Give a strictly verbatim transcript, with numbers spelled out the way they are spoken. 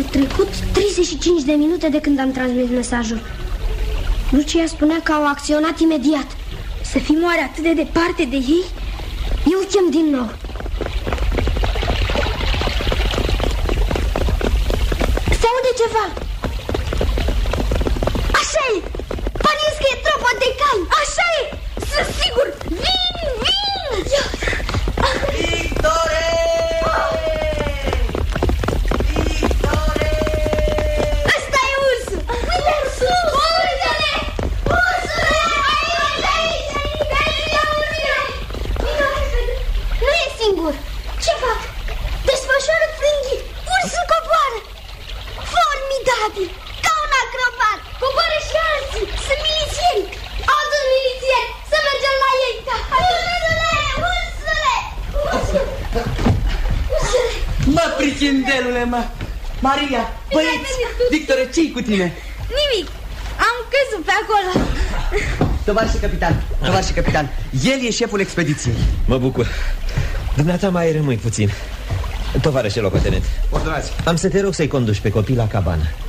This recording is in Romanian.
trecut treizeci și cinci de minute de când am transmis mesajul. Lucia spunea că au acționat imediat. Să fim oare atât de departe de ei? Eu chem din nou. Se aude ceva. Așa e! Pariez că e tropa de cai. Așa e! Sunt sigur! Vin! Vin! Victore! Victore! Ăsta e ursul! Uite ursul! Ursule! Ursule! Aici, aici, aici! Aici, ursule! Nu e singur! Ce fac? Desfășoară frânghii! Ursul coboară! Formidabil! Ca un acrobat! Coboară și alții! Sunt milițieni! Alți milițieni! Să mergem la ei! Ursule! Ursule! Ursule! Ursule! Mă, prichindelule, mă! Maria, băieți, Victore, ce-i cu tine? Nimic! Am căzut pe acolo! Tovarășe capitan, tovarășe capitan, el e șeful expediției. Mă bucur. Dumneata mai rămâi puțin. Tovarășe locotenent, ordonați. am să te rog să-i conduci pe copii la cabană.